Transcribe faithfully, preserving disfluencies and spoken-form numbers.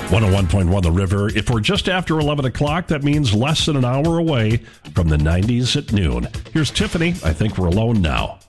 one oh one point one The River. If we're just after eleven o'clock, that means less than an hour away from the nineties at noon. Here's Tiffany. I think we're alone now.